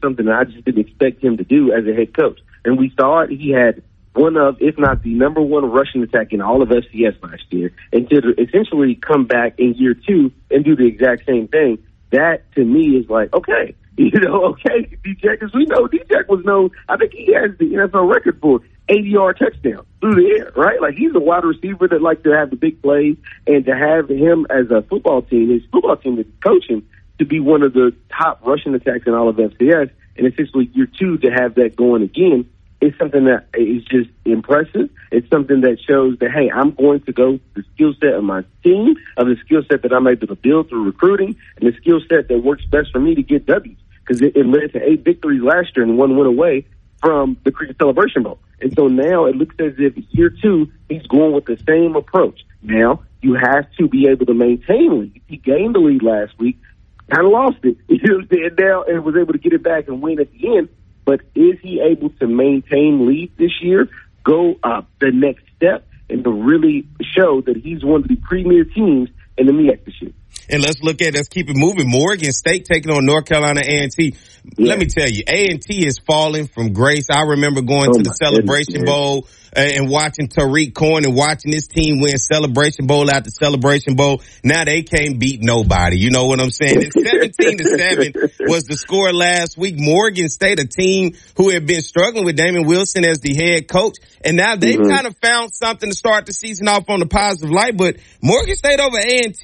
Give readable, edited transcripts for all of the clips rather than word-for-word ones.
something that I just didn't expect him to do as a head coach. And we saw it. He had one of, if not the number one rushing attack in all of FCS last year, and to essentially come back in year two and do the exact same thing. That, to me, is like, okay, okay, D-Jack, because we know D-Jack was known, I think he has the NFL record for 80-yard touchdown through the air, right? Like, he's a wide receiver that likes to have the big plays, and to have him as a football team, his football team is coaching to be one of the top rushing attacks in all of FCS, and essentially year two to have that going again is something that is just impressive. It's something that shows that, hey, I'm going to go the skill set of my team, of the skill set that I'm able to build through recruiting, and the skill set that works best for me to get W's. Because it led to 8 victories last year and 1 went away from the Cricket Celebration Bowl. And so now it looks as if year two, he's going with the same approach. Now, you have to be able to maintain lead. He gained the lead last week, kind of lost it. You know what I'm saying? Now, and was able to get it back and win at the end. But is he able to maintain lead this year, go up the next step, and to really show that he's one of the premier teams in the MEAC this year? And let's keep it moving. Morgan State taking on North Carolina A&T. Yeah. Let me tell you, A&T is falling from grace. I remember going to the Celebration Bowl and watching Tariq Cohen and watching this team win Celebration Bowl after Celebration Bowl. Now they can't beat nobody. You know what I'm saying? And 17-7 was the score last week. Morgan State, a team who had been struggling with Damon Wilson as the head coach, and now they've kind of found something to start the season off on the positive light. But Morgan State over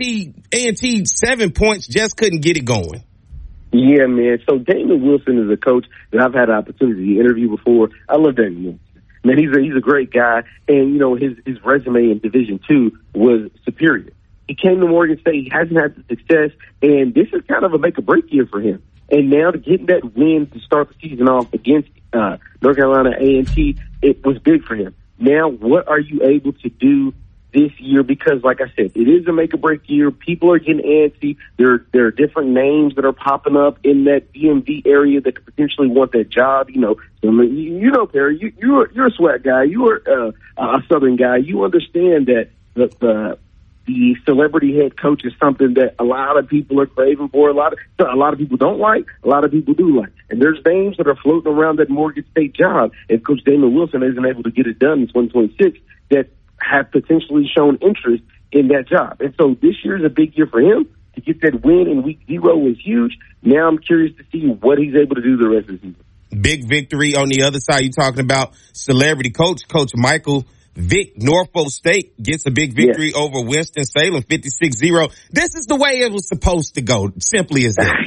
A&T 7 points, just couldn't get it going. Yeah, man. So Damon Wilson is a coach that I've had the opportunity to interview before. I love Damon Wilson. Man, he's a great guy, and his resume in Division II was superior. He came to Morgan State. He hasn't had the success, and this is kind of a make or break year for him. And now to get that win to start the season off against North Carolina A&T, it was big for him. Now, what are you able to do this year? Because, like I said, it is a make-or-break year. People are getting antsy. There are different names that are popping up in that DMV area that could potentially want that job. Perry, you're a SWAC guy. You're a Southern guy. You understand that the celebrity head coach is something that a lot of people are craving for. A lot of people don't like. A lot of people do like. And there's names that are floating around that Morgan State job. If Coach Damon Wilson isn't able to get it done in 2026, that have potentially shown interest in that job. And so this year is a big year for him. To get that win in week 0 is huge. Now I'm curious to see what he's able to do the rest of the season. Big victory on the other side. You're talking about celebrity coach Michael Vick. Norfolk State gets a big victory over Winston-Salem, 56-0. This is the way it was supposed to go. Simply as that.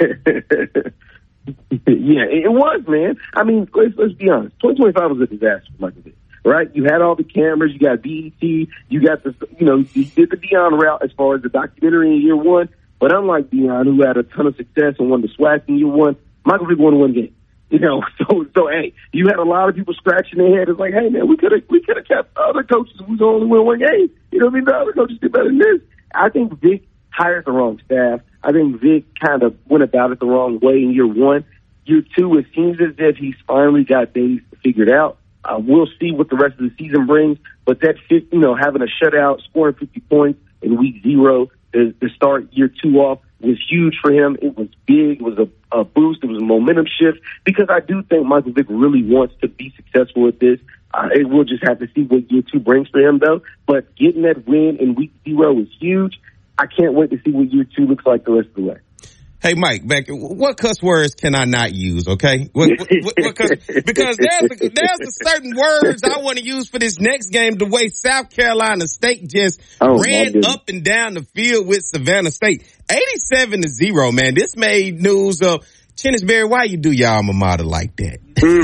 Yeah, it was, man. I mean, let's be honest. 2025 was a disaster for Michael Vick. Right? You had all the cameras, you got BET, you got you did the Deion route as far as the documentary in year 1. But unlike Deion, who had a ton of success and won the SWAC in year 1, Michael Vick won 1 game. So hey, you had a lot of people scratching their head. It's like, hey man, we could have kept other coaches who's only win 1 game. You know what I mean? The other coaches did better than this. I think Vick hired the wrong staff. I think Vick kind of went about it the wrong way in year 1. Year 2, it seems as if he's finally got things figured out. We'll see what the rest of the season brings, but that having a shutout, scoring 50 points in week 0 to start year 2 off was huge for him. It was big. It was a boost. It was a momentum shift because I do think Michael Vick really wants to be successful at this. We'll just have to see what year 2 brings for him, though. But getting that win in week 0 is huge. I can't wait to see what year 2 looks like the rest of the way. Hey, Mike, what cuss words can I not use, okay? Because there's a certain words I want to use for this next game, the way South Carolina State just ran up and down the field with Savannah State. 87-0, man. This made news of Chennisberry. Why you do your alma mater like that?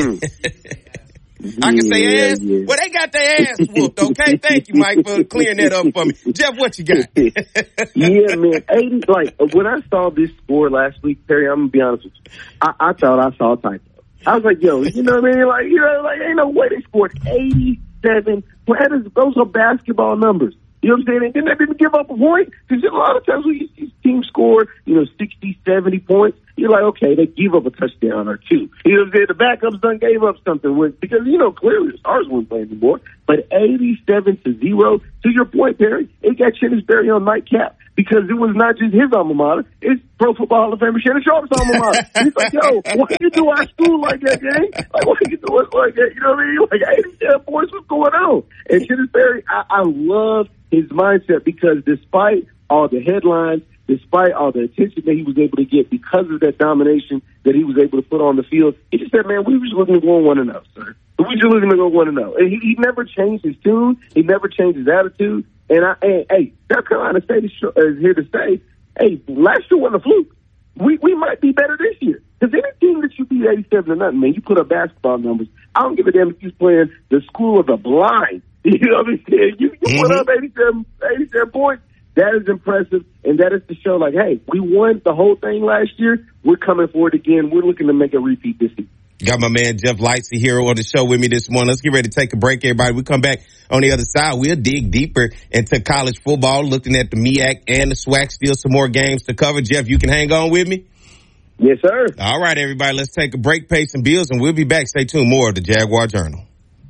I can say ass. Yeah. Well, they got their ass whooped, okay? Thank you, Mike, for clearing that up for me. Jeff, what you got? Yeah, man. 80, when I saw this score last week, Perry, I'm going to be honest with you. I thought I saw a typo. I was like, yo, you know what I mean? Ain't no way they scored 87. Those are basketball numbers. You know what I'm saying? And then they didn't give up a point. Because a lot of times when you see teams score, 60, 70 points, you're like, okay, they give up a touchdown or two. You know what I'm saying? The backups done gave up something because, clearly the stars weren't playing anymore. But 87-0, to your point, Perry, it got Chinnisberry on nightcap because it was not just his alma mater. It's Pro Football Hall of Famer Shannon Sharp's alma mater. He's like, yo, why you do our school like that, gang? Like, why you do us like that? You know what I mean? Like, 87 points, what's going on? And Chinnisberry, I love his mindset because despite all the headlines, despite all the attention that he was able to get because of that domination that he was able to put on the field, he just said, man, we were just looking to go 1-0, sir. We were just looking to go 1-0. And he never changed his tune. He never changed his attitude. And hey, South Carolina State is here to say, hey, last year wasn't a fluke. We might be better this year. Because any team that you beat 87-0, man, you put up basketball numbers. I don't give a damn if you're playing the school of the blind. You know what I'm saying? You put up 87 points. That is impressive, and that is to show, like, hey, we won the whole thing last year. We're coming for it again. We're looking to make a repeat this season. Got my man Jeff Lightsey here on the show with me this morning. Let's get ready to take a break, everybody. We come back on the other side. We'll dig deeper into college football, looking at the MEAC and the SWAC. Still some more games to cover. Jeff, you can hang on with me? Yes, sir. All right, everybody. Let's take a break, pay some bills, and we'll be back. Stay tuned. More of the Jaguar Journal.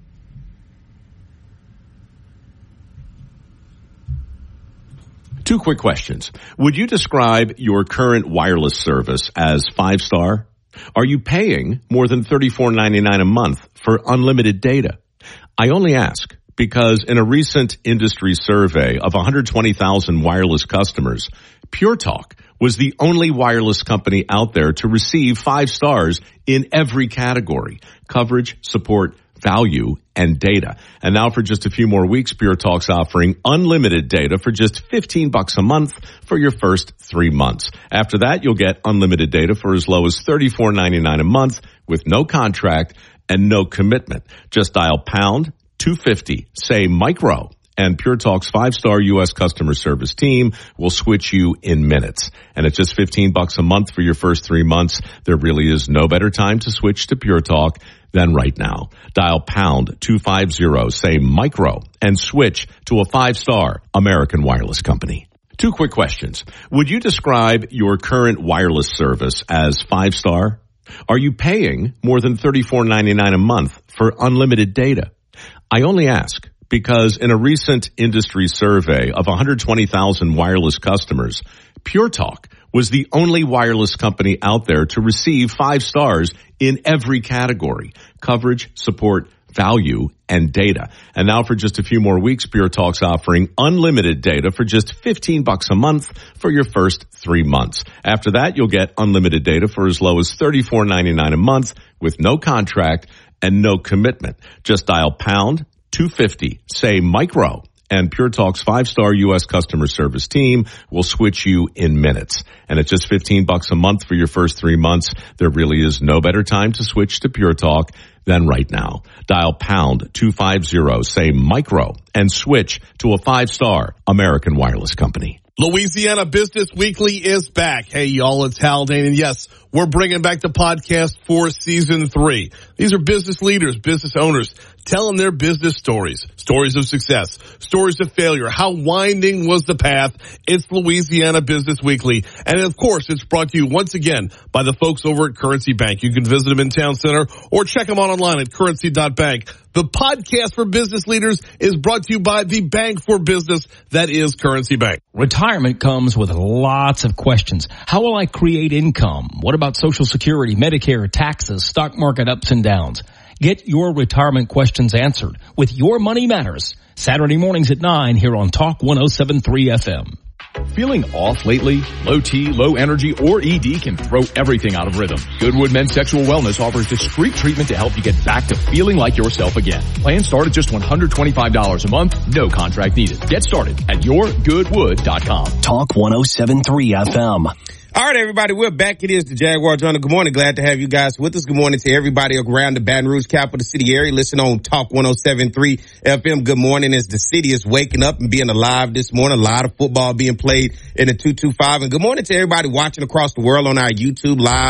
Two quick questions. Would you describe your current wireless service as 5-star? Are you paying more than $34.99 a month for unlimited data? I only ask because in a recent industry survey of 120,000 wireless customers, Pure Talk was the only wireless company out there to receive 5 stars in every category: coverage, support, value, and data. And now for just a few more weeks, Pure Talk's offering unlimited data for just $15 a month for your first 3 months. After that, you'll get unlimited data for as low as $34.99 a month with no contract and no commitment. Just dial pound 250, say micro, and Pure Talk's 5-star U.S. customer service team will switch you in minutes. And at just $15 a month for your first 3 months, there really is no better time to switch to Pure Talk than right now. Dial pound 250, say micro, and switch to a 5-star American wireless company. Two quick questions. Would you describe your current wireless service as 5-star? Are you paying more than $34.99 a month for unlimited data? I only ask because in a recent industry survey of 120,000 wireless customers, Pure Talk was the only wireless company out there to receive 5 stars in every category: coverage, support, value, and data. And now for just a few more weeks, Pure Talk's offering unlimited data for just $15 a month for your first 3 months. After that, you'll get unlimited data for as low as $34.99 a month with no contract and no commitment. Just dial pound 250, say micro, and Pure Talk's 5-star U.S. customer service team will switch you in minutes. And at just $15 a month for your first 3 months, there really is no better time to switch to Pure Talk than right now. Dial pound 250, say micro, and switch to a 5-star American wireless company. Louisiana Business Weekly is back. Hey, y'all, it's Haldane. And yes, we're bringing back the podcast for season 3. These are business leaders, business owners, telling their business stories, stories of success, stories of failure. How winding was the path? It's Louisiana Business Weekly. And of course, it's brought to you once again by the folks over at Currency Bank. You can visit them in Town Center or check them out online at currency.bank. The podcast for business leaders is brought to you by the bank for business that is Currency Bank. Retirement comes with lots of questions. How will I create income? What about Social Security, Medicare, taxes, stock market ups and downs? Get your retirement questions answered with Your Money Matters. Saturday mornings at 9 here on Talk 107.3 FM. Feeling off lately? Low T, low energy, or ED can throw everything out of rhythm. Goodwood Men's Sexual Wellness offers discreet treatment to help you get back to feeling like yourself again. Plans start at just $125 a month, no contract needed. Get started at yourgoodwood.com. Talk 107.3 FM. All right, everybody, we're back. It is the Jaguar Journal. Good morning. Glad to have you guys with us. Good morning to everybody around the Baton Rouge capital city area. Listen on Talk 107.3 FM. Good morning as the city is waking up and being alive this morning. A lot of football being played in the 225. And good morning to everybody watching across the world on our YouTube live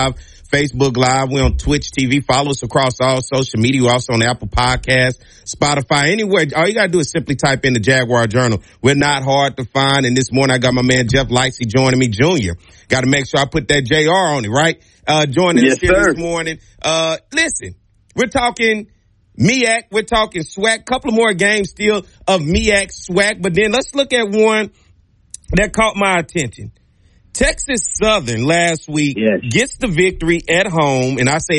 Facebook Live. We're on Twitch TV. Follow us across all social media. We're also on Apple Podcasts, Spotify, anywhere. All you got to do is simply type in the Jaguar Journal. We're not hard to find. And this morning I got my man Jeff Lightsey joining me, Jr. Got to make sure I put that JR on it, right? Joining us here this morning. Listen, we're talking MEAC. We're talking SWAC. Couple of more games still of MEAC SWAC. But then let's look at one that caught my attention. Texas Southern last week gets the victory at home, and I say